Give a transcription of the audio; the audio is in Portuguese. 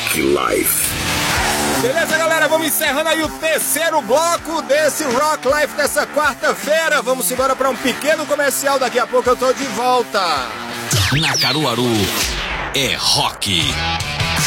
Rock Life. Beleza, galera? Vamos encerrando aí o terceiro bloco desse Rock Life dessa quarta-feira. Vamos embora para um pequeno comercial. Daqui a pouco eu tô de volta. Na Caruaru é rock.